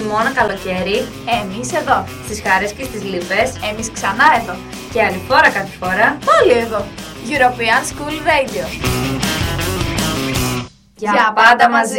χειμώνα, καλοκαίρι. Εμείς εδώ. Στις χαρές και στις λύπες. Εμείς ξανά εδώ. Και άλλη φορά κάθε φορά. Πάλι εδώ. European School Radio. Για πάντα μαζί.